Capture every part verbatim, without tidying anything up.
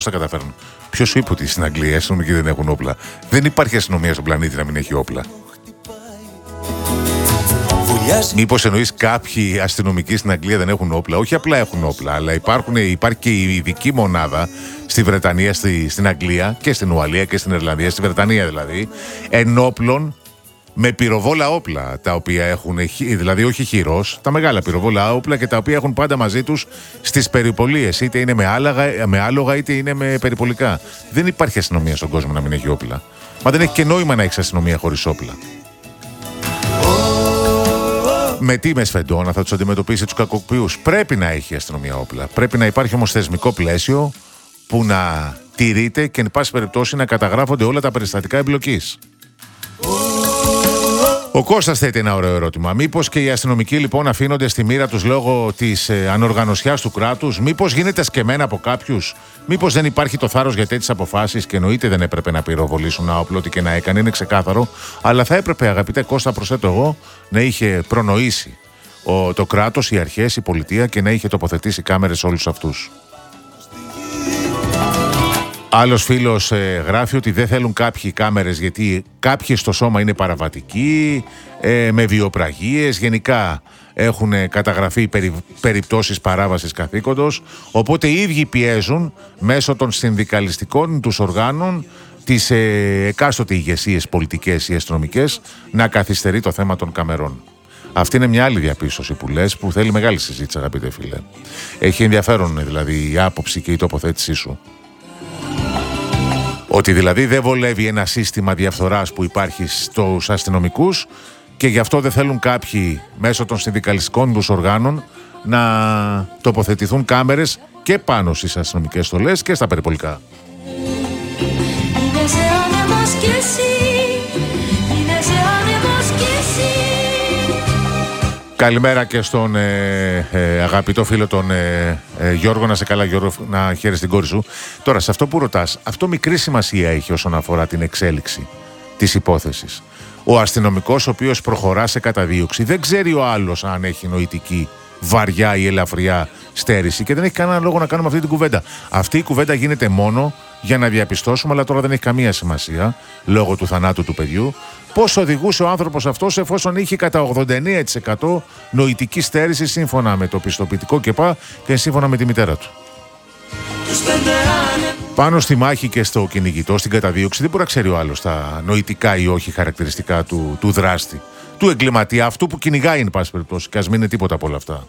τα καταφέρνουν. Ποιος σου είπε ότι στην Αγγλία οι αστυνομικοί δεν έχουν όπλα? Δεν υπάρχει αστυνομία στον πλανήτη να μην έχει όπλα. Μήπως εννοείς κάποιοι αστυνομικοί στην Αγγλία δεν έχουν όπλα? Όχι απλά έχουν όπλα, αλλά υπάρχουν, υπάρχει και η ειδική μονάδα στη Βρετανία, στη, στην Αγγλία και στην Ουαλία και στην Ιρλανδία, στη Βρετανία δηλαδή, ενόπλων με πυροβόλα όπλα, τα οποία έχουν, δηλαδή όχι χειρός, τα μεγάλα πυροβόλα όπλα και τα οποία έχουν πάντα μαζί τους στις περιπολίες, είτε είναι με, άλαγα, με άλογα είτε είναι με περιπολικά. Δεν υπάρχει αστυνομία στον κόσμο να μην έχει όπλα. Μα δεν έχει και νόημα να έχει αστυνομία χωρίς όπλα. Με τι με σφεντόνα θα τους αντιμετωπίσει τους κακοποιούς? Πρέπει να έχει η αστυνομία όπλα. Πρέπει να υπάρχει όμως θεσμικό πλαίσιο που να τηρείται και εν πάση περιπτώσει να καταγράφονται όλα τα περιστατικά εμπλοκής. Ο Κώστας θέτει ένα ωραίο ερώτημα. Μήπως και οι αστυνομικοί λοιπόν αφήνονται στη μοίρα τους λόγω της ε, ανοργανωσιάς του κράτους? Μήπως γίνεται σκεμμένα από κάποιους? Μήπως δεν υπάρχει το θάρρος για τέτοιες αποφάσεις? Και εννοείται δεν έπρεπε να πυροβολήσουν ένα όπλο, ό,τι και να έκανε, είναι ξεκάθαρο. Αλλά θα έπρεπε, αγαπητέ Κώστα, προσθέτω εγώ, να είχε προνοήσει ο, το κράτος, οι αρχές, η πολιτεία και να είχε τοποθετήσει κάμερες σε όλους αυτούς. Άλλος φίλος ε, γράφει ότι δεν θέλουν κάποιοι κάμερες γιατί κάποιοι στο σώμα είναι παραβατικοί, ε, με βιοπραγίες, γενικά έχουν καταγραφεί περι, περιπτώσεις παράβασης καθήκοντος, οπότε οι ίδιοι πιέζουν μέσω των συνδικαλιστικών τους οργάνων τις ε, εκάστοτε ηγεσίες πολιτικές ή αστυνομικές να καθυστερεί το θέμα των καμερών. Αυτή είναι μια άλλη διαπίστωση που λες, που θέλει μεγάλη συζήτηση, αγαπητέ φίλε. Έχει ενδιαφέρον δηλαδή η άποψη και η τοποθέτησή σου. Ότι δηλαδή δεν βολεύει ένα σύστημα διαφθοράς που υπάρχει στους αστυνομικούς και γι' αυτό δεν θέλουν κάποιοι μέσω των συνδικαλιστικών τους οργάνων να τοποθετηθούν κάμερες και πάνω στις αστυνομικές στολές και στα περιπολικά. Καλημέρα και στον ε, ε, αγαπητό φίλο τον ε, ε, Γιώργο. Να σε καλά, Γιώργο, να χαίρεσαι την κόρη σου. Τώρα, σε αυτό που ρωτάς, αυτό μικρή σημασία έχει όσον αφορά την εξέλιξη της υπόθεσης. Ο αστυνομικός, ο οποίος προχωρά σε καταδίωξη, δεν ξέρει ο άλλος αν έχει νοητική, βαριά ή ελαφριά στέρηση και δεν έχει κανένα λόγο να κάνουμε αυτή την κουβέντα. Αυτή η κουβέντα γίνεται μόνο για να διαπιστώσουμε, αλλά τώρα δεν έχει καμία σημασία, λόγω του θανάτου του παιδιού, πώς οδηγούσε ο άνθρωπος αυτός εφόσον είχε κατά ογδόντα εννέα τοις εκατό νοητική στέρηση σύμφωνα με το πιστοποιητικό ΚΕΠΑ και σύμφωνα με τη μητέρα του. Πάνω στη μάχη και στο κυνηγητό, στην καταδίωξη, δεν μπορεί να ξέρει ο άλλος τα νοητικά ή όχι χαρακτηριστικά του, του δράστη, του εγκληματία, αυτού που κυνηγάει, εν πάση περιπτώσει, και ας μην είναι τίποτα από όλα αυτά.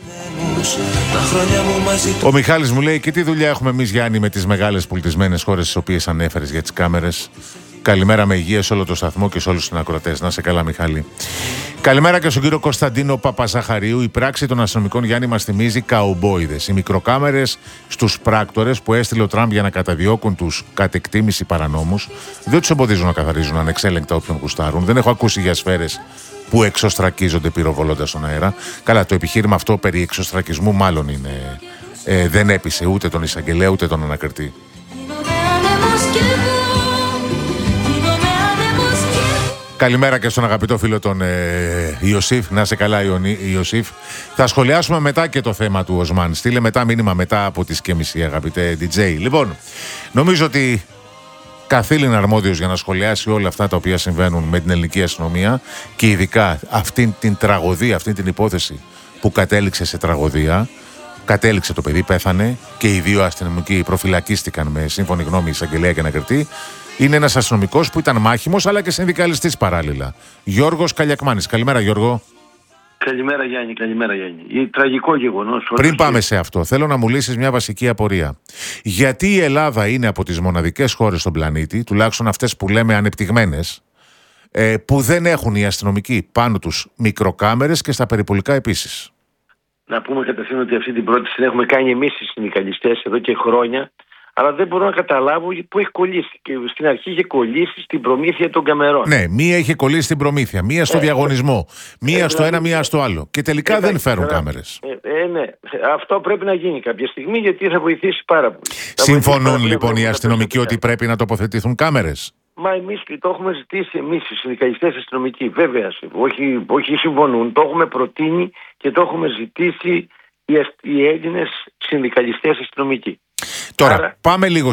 Ο Μιχάλης μου λέει: και τι δουλειά έχουμε εμείς, Γιάννη, με τις μεγάλες πολιτισμένες χώρες τις οποίες ανέφερες για τις κάμερες? Καλημέρα με υγεία σε όλο το σταθμό και σε όλους τους ακροατές. Να σε καλά, Μιχάλη. Καλημέρα και στον κύριο Κωνσταντίνο Παπαζαχαρίου. Η πράξη των αστυνομικών, Γιάννη, μας θυμίζει καουμπόιδες. Οι μικροκάμερες στους πράκτορες που έστειλε ο Τραμπ για να καταδιώκουν τους κατ' εκτίμηση παρανόμους δεν τους εμποδίζουν να καθαρίζουν ανεξέλεγκτα όποιον γουστάρουν. Δεν έχω ακούσει για σφαίρες που εξωστρακίζονται πυροβολώντας στον αέρα. Καλά, το επιχείρημα αυτό περί εξωστρακισμού μάλλον είναι, ε, δεν έπεισε ούτε τον εισαγγελέα ούτε τον ανακριτή. Καλημέρα και στον αγαπητό φίλο τον ε, Ιωσήφ. Να σε καλά, Ιωσήφ. Θα σχολιάσουμε μετά και το θέμα του Οσμάν. Στείλε μετά μήνυμα μετά από τις και μισή, αγαπητέ ντι τζέι. Λοιπόν, νομίζω ότι καθήλυνα αρμόδιος για να σχολιάσει όλα αυτά τα οποία συμβαίνουν με την ελληνική αστυνομία και ειδικά αυτή την τραγωδία, αυτή την υπόθεση που κατέληξε σε τραγωδία. Κατέληξε το παιδί, πέθανε και οι δύο αστυνομικοί προφυλακίστηκαν με σύμφωνη γνώμη εισαγγελέα και ανακριτή. Είναι ένας αστυνομικός που ήταν μάχημος αλλά και συνδικαλιστής παράλληλα. Γιώργος Καλιακμάνης. Καλημέρα, Γιώργο. Καλημέρα, Γιάννη. Καλημέρα, Γιάννη. Τραγικό γεγονός. Πριν πάμε σε αυτό, θέλω να μου λύσεις μια βασική απορία. Γιατί η Ελλάδα είναι από τις μοναδικές χώρες στον πλανήτη, τουλάχιστον αυτές που λέμε ανεπτυγμένες, που δεν έχουν οι αστυνομικοί πάνω τους μικροκάμερες και στα περιπολικά επίσης? Να πούμε καταρχήν ότι αυτή την πρόταση την έχουμε κάνει εμείς οι συνδικαλιστές εδώ και χρόνια. Αλλά δεν μπορώ να καταλάβω πού έχει κολλήσει. Και στην αρχή είχε κολλήσει στην προμήθεια των καμερών. Ναι, μία είχε κολλήσει στην προμήθεια, μία στο ε, διαγωνισμό, μία ε, στο ένα, μία στο άλλο. Και τελικά ε, δεν φέρουν ε, κάμερες. Ε, ε, ναι, αυτό πρέπει να γίνει κάποια στιγμή γιατί θα βοηθήσει πάρα πολύ. Συμφωνούν λοιπόν οι αστυνομικοί ότι πρέπει να τοποθετηθούν κάμερες? Μα εμείς το έχουμε ζητήσει, εμείς οι συνδικαλιστές αστυνομικοί. Βέβαια, όχι, όχι συμφωνούν. Το έχουμε προτείνει και το έχουμε ζητήσει οι, οι Έλληνες συνδικαλιστές αστυνομικοί. Τώρα Άρα... πάμε λίγο